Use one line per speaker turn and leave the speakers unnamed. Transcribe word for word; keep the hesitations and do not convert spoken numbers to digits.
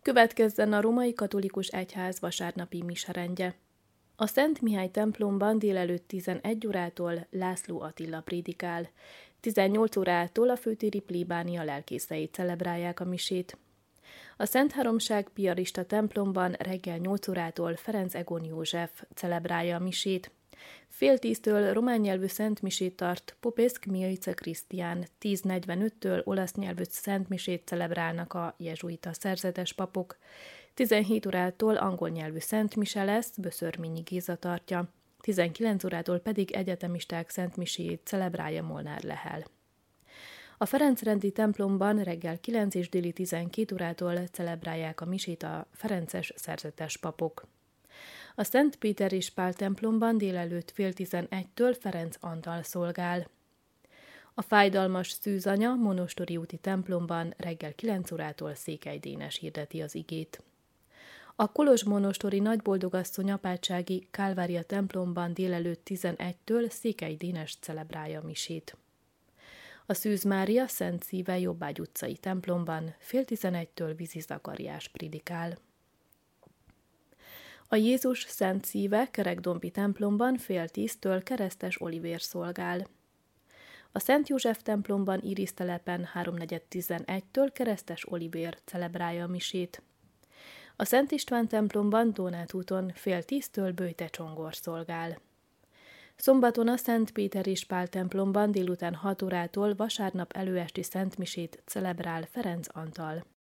Következzen a Római Katolikus Egyház vasárnapi miserendje. A Szent Mihály templomban délelőtt tizenegy órától László Attila prédikál. tizennyolc órától a főtéri plébánia lelkészei celebrálják a misét. A Szent Háromság piarista templomban reggel nyolc órától Ferenc Egon József celebrálja a misét. Fél tíztől román nyelvű szentmisét tart Popesc Miaica Krisztián, tíz negyvenöttől olasz nyelvű szentmisét celebrálnak a jezsuita szerzetes papok. tizenhét órától angol nyelvű szentmise lesz, Böszörményi Géza tartja. tizenkilenc órától pedig egyetemisták szentmiséjét celebrálja Molnár Lehel. A Ferencrendi templomban reggel kilenc és déli tizenkét órától celebrálják a misét a ferences szerzetes papok. A Szent Péter és Pál templomban délelőtt fél tizenegytől Ferenc Antal szolgál. A Fájdalmas Szűzanya monostori úti templomban reggel kilenc órától Székely Dénes hirdeti az igét. A Kolozs monostori Nagyboldogasszony apátsági Kálvária templomban délelőtt tizenegytől Székely Dénes celebrálja a misét. A Szűz Mária Szent Szíve Jobbágy utcai templomban fél tizenegytől Vizi Zakariás prédikál. A Jézus Szent Szíve Kerekdombi templomban fél tíztől Keresztes Olivér szolgál. A Szent József templomban Iris telepen háromnegyed tizenegytől Keresztes Olivér celebrálja a misét. A Szent István templomban Dónát úton fél tíztől Böjte Csongor szolgál. Szombaton a Szent Péter és Pál templomban délután hat órától vasárnap előesti szentmisét celebrál Ferenc Antal.